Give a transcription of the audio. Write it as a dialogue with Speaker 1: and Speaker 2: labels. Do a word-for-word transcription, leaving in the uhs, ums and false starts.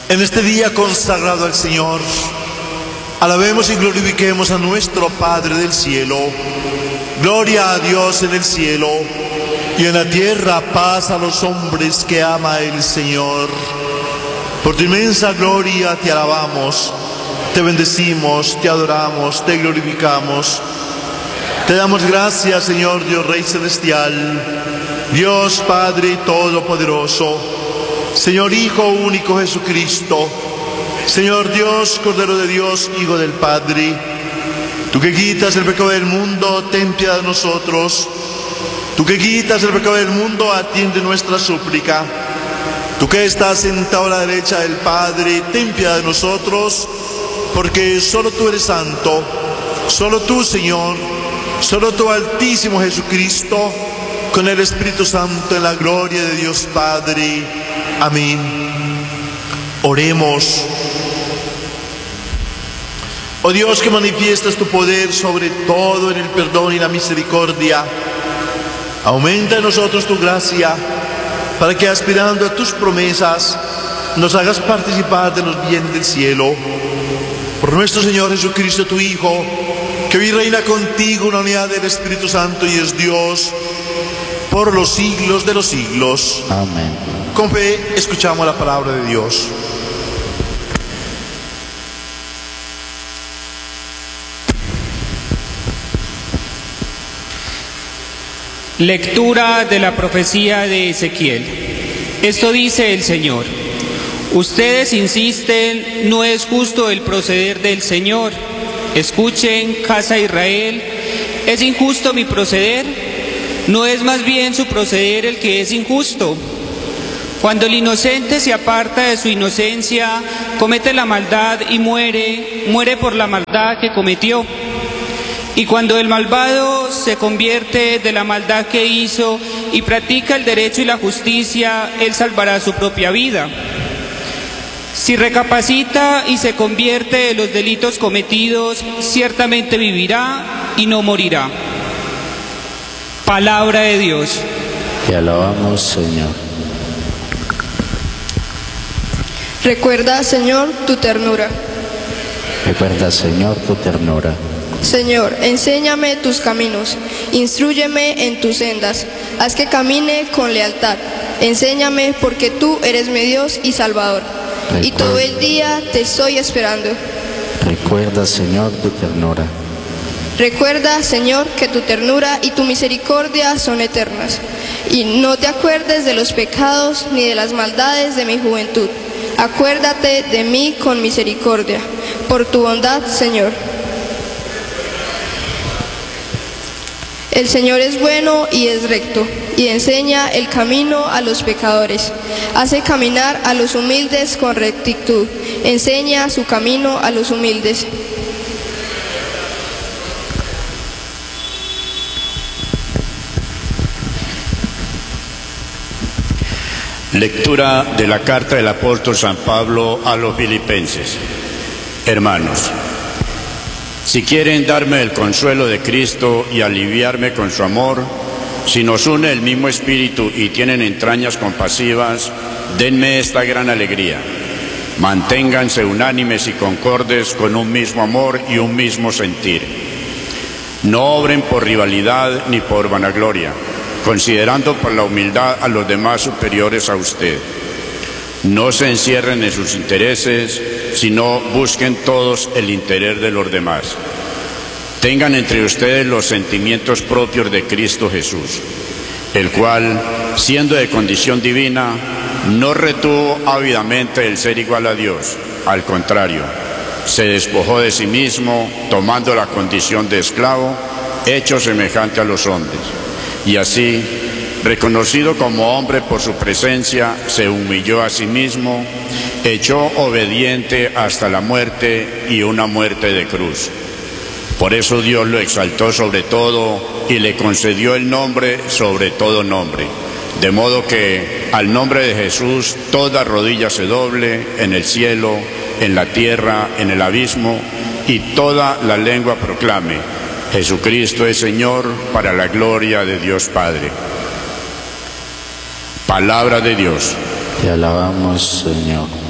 Speaker 1: En este día consagrado al Señor, alabemos y glorifiquemos a nuestro Padre del cielo. Gloria a Dios en el cielo, y en la tierra paz a los hombres que ama el Señor. Por tu inmensa gloria te alabamos, te bendecimos, te adoramos, te glorificamos. Te damos gracias, Señor Dios Rey Celestial, Dios Padre Todopoderoso, Señor Hijo único Jesucristo, Señor Dios, Cordero de Dios, Hijo del Padre. Tú que quitas el pecado del mundo, ten piedad de nosotros. Tú que quitas el pecado del mundo, atiende nuestra súplica. Tú que estás sentado a la derecha del Padre, ten piedad de nosotros, porque solo tú eres santo, solo tú, Señor, solo tú, Altísimo Jesucristo, con el Espíritu Santo, en la gloria de Dios Padre. Amén. Oremos. Oh Dios, que manifiestas tu poder sobre todo en el perdón y la misericordia, aumenta en nosotros tu gracia, para que aspirando a tus promesas nos hagas participar de los bienes del cielo. Por nuestro Señor Jesucristo, tu Hijo, que vive y reina contigo en la unidad del Espíritu Santo y es Dios por los siglos de los siglos.
Speaker 2: Amén.
Speaker 1: Con fe escuchamos la palabra de Dios.
Speaker 3: Lectura de la profecía de Ezequiel. Esto dice el Señor: ustedes insisten, no es justo el proceder del Señor. Escuchen, casa de Israel, ¿es injusto mi proceder? ¿No es más bien su proceder el que es injusto? Cuando el inocente se aparta de su inocencia, comete la maldad y muere, muere por la maldad que cometió. Y cuando el malvado se convierte de la maldad que hizo y practica el derecho y la justicia, él salvará su propia vida. Si recapacita y se convierte de los delitos cometidos, ciertamente vivirá y no morirá. Palabra de Dios.
Speaker 2: Te alabamos, Señor.
Speaker 4: Recuerda, Señor, tu ternura.
Speaker 2: Recuerda, Señor, tu ternura.
Speaker 4: Señor, enséñame tus caminos, instrúyeme en tus sendas, haz que camine con lealtad. Enséñame, porque tú eres mi Dios y Salvador, Recuerda. Y todo el día te estoy esperando.
Speaker 2: Recuerda, Señor, tu ternura.
Speaker 4: Recuerda, Señor, que tu ternura y tu misericordia son eternas, y no te acuerdes de los pecados ni de las maldades de mi juventud. Acuérdate de mí con misericordia, por tu bondad, Señor. El Señor es bueno y es recto, y enseña el camino a los pecadores. Hace caminar a los humildes con rectitud, enseña su camino a los humildes.
Speaker 5: Lectura de la carta del apóstol San Pablo a los Filipenses. Hermanos, si quieren darme el consuelo de Cristo y aliviarme con su amor, si nos une el mismo espíritu y tienen entrañas compasivas, denme esta gran alegría. Manténganse unánimes y concordes con un mismo amor y un mismo sentir. No obren por rivalidad ni por vanagloria, considerando por la humildad a los demás superiores a usted. No se encierren en sus intereses, sino busquen todos el interés de los demás. Tengan entre ustedes los sentimientos propios de Cristo Jesús, el cual, siendo de condición divina, no retuvo ávidamente el ser igual a Dios. Al contrario, se despojó de sí mismo, tomando la condición de esclavo, hecho semejante a los hombres. Y así, reconocido como hombre por su presencia, se humilló a sí mismo, echó obediente hasta la muerte y una muerte de cruz. Por eso Dios lo exaltó sobre todo y le concedió el nombre sobre todo nombre, de modo que al nombre de Jesús toda rodilla se doble en el cielo, en la tierra, en el abismo, y toda la lengua proclame: Jesucristo es Señor, para la gloria de Dios Padre. Palabra de Dios.
Speaker 2: Te alabamos, Señor.